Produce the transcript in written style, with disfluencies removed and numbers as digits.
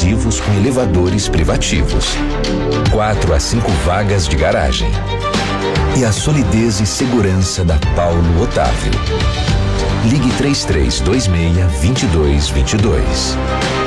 exclusivos com elevadores privativos. 4 a 5 vagas de garagem. E a solidez e segurança da Paulo Otávio. Ligue 3326-2222.